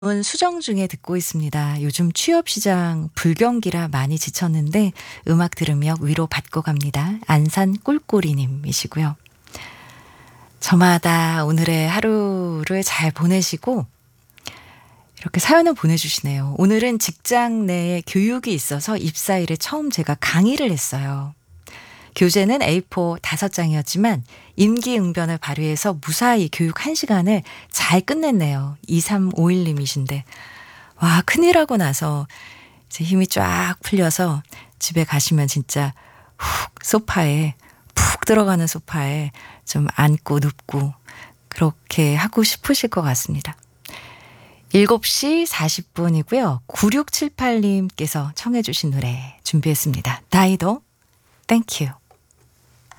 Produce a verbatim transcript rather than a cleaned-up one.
은 수정 중에 듣고 있습니다. 요즘 취업 시장 불경기라 많이 지쳤는데 음악 들으며 위로 받고 갑니다. 안산 꿀꿀이님이시고요. 저마다 오늘의 하루를 잘 보내시고 이렇게 사연을 보내주시네요. 오늘은 직장 내에 교육이 있어서 입사일에 처음 제가 강의를 했어요. 교재는 에이포 다섯 장이었지만 임기응변을 발휘해서 무사히 교육 한 시간을 잘 끝냈네요. 이삼오일님이신데 와, 큰일 하고 나서 이제 힘이 쫙 풀려서 집에 가시면 진짜 훅 소파에 푹 들어가는 소파에 좀 앉고 눕고 그렇게 하고 싶으실 것 같습니다. 일곱 시 사십 분이고요. 구육칠팔님께서 청해 주신 노래 준비했습니다. 다이도 땡큐.